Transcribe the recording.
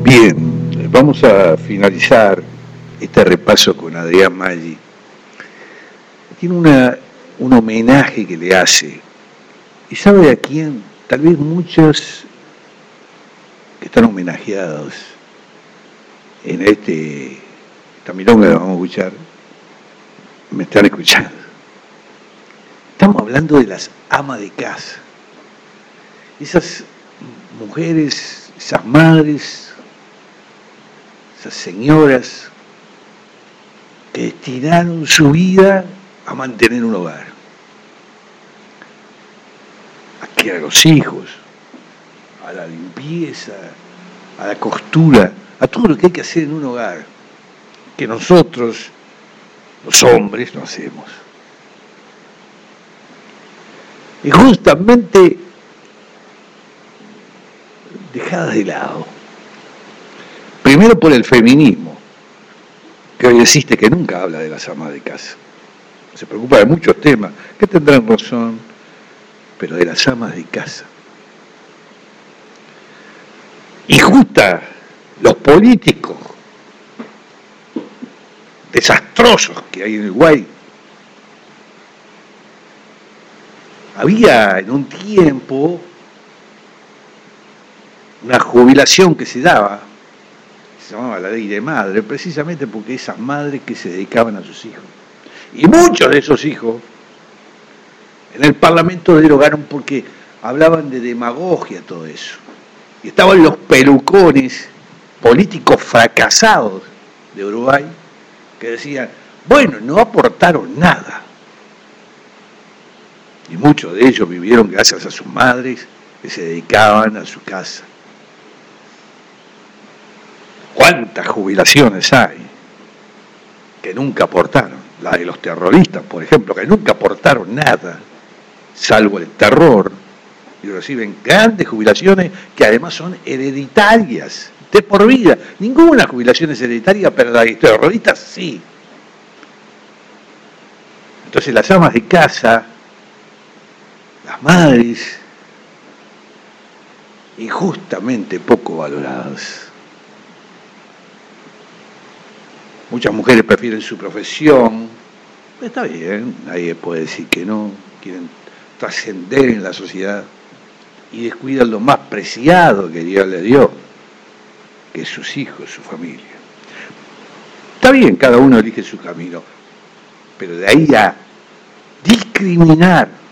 Bien, vamos a finalizar este repaso con Adrián Maggi. Tiene un homenaje que le hace. ¿Y sabe a quién? Tal vez muchos que están homenajeados en esta milonga que vamos a escuchar, me están escuchando. Estamos hablando de las amas de casa. Esas mujeres, esas madres, esas señoras que destinaron su vida a mantener un hogar, a criar a los hijos, a la limpieza, a la costura, a todo lo que hay que hacer en un hogar, que nosotros, los hombres, no hacemos. Y justamente dejadas de lado. Primero por el feminismo, que hoy existe, que nunca habla de las amas de casa. Se preocupa de muchos temas, que tendrán razón, pero de las amas de casa. Y justa los políticos desastrosos que hay en Uruguay. Había en un tiempo una jubilación que se daba, se llamaba la ley de madre, precisamente porque esas madres que se dedicaban a sus hijos. Y muchos de esos hijos en el Parlamento derogaron porque hablaban de demagogia, todo eso. Y estaban los pelucones políticos fracasados de Uruguay que decían, bueno, no aportaron nada. Y muchos de ellos vivieron gracias a sus madres que se dedicaban a su casa. ¿Cuántas jubilaciones hay que nunca aportaron? La de los terroristas, por ejemplo, que nunca aportaron nada, salvo el terror, y reciben grandes jubilaciones que además son hereditarias, de por vida. Ninguna jubilación es hereditaria, pero la de los terroristas sí. Entonces las amas de casa, las madres, injustamente poco valoradas. Muchas mujeres prefieren su profesión, está bien, nadie puede decir que no, quieren trascender en la sociedad y descuidan lo más preciado que Dios les dio, que es sus hijos, su familia. Está bien, cada uno elige su camino, pero de ahí a discriminar